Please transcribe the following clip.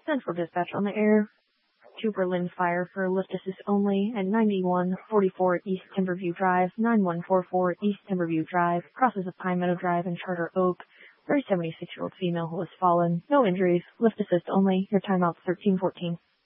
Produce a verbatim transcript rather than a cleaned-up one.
Central Dispatch on the air. To Berlin Fire for lift assist only at ninety-one forty-four East Timberview Drive, ninety-one forty-four East Timberview Drive, crosses of Pine Meadow Drive and Charter Oak. Very seventy-six-year-old female who has fallen. No injuries. Lift assist only. Your timeout's thirteen fourteen.